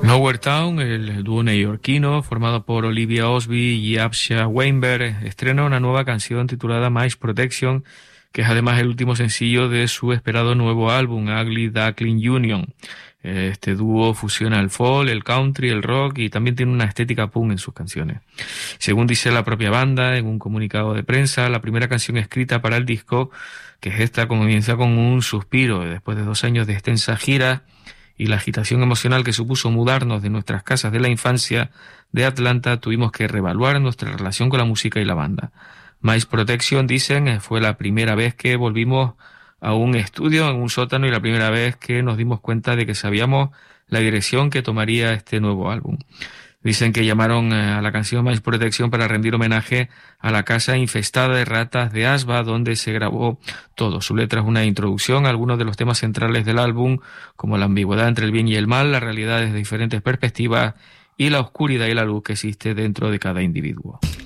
Nowhere Town, el dúo neoyorquino formado por Olivia Osby y Absha Weinberg, estrena una nueva canción titulada Mice Protection, que es además el último sencillo de su esperado nuevo álbum, Ugly Duckling Union. Este dúo fusiona el folk, el country, el rock y también tiene una estética punk en sus canciones. Según dice la propia banda en un comunicado de prensa, la primera canción escrita para el disco, que es esta, comienza con un suspiro después de 2 años de extensa gira y la agitación emocional que supuso mudarnos de nuestras casas de la infancia de Atlanta. Tuvimos que reevaluar nuestra relación con la música y la banda. Mice Protection, dicen, fue la primera vez que volvimos a un estudio en un sótano y la primera vez que nos dimos cuenta de que sabíamos la dirección que tomaría este nuevo álbum. Dicen que llamaron a la canción Mice Protection para rendir homenaje a la casa infestada de ratas de Asba, donde se grabó todo. Su letra es una introducción a algunos de los temas centrales del álbum, como la ambigüedad entre el bien y el mal, la realidad desde diferentes perspectivas y la oscuridad y la luz que existe dentro de cada individuo.